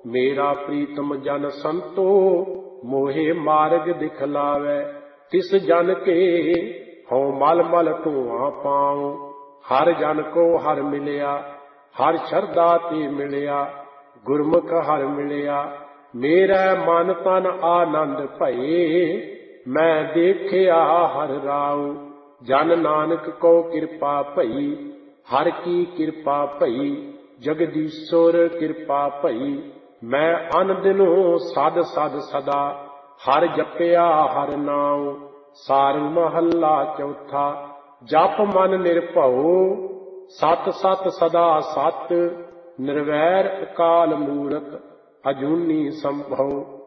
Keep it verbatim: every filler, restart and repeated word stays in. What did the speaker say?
मेरा प्रीतम जन संतो मोहे मार्ग दिखलावै। तिस जन के हूँ मल मल धुआं पाऊं। हर जन को हर मिलिया, हर शरदा ते मिलिया। गुरमुख हर मिलिया, मेरा मन तन आनंद भये। मैं देखिया हर राऊ, जन नानक को कृपा भई। हर की कृपा भई, जगदीश्वर कृपा भई। मैं अन दिनों सद सद सदा, हर जपिया हर नाम। सारंग महला चौथा। जप मन निर्भउ, सत सत सदा सत। निर्वैर अकाल मूरत, अजूनी संभव।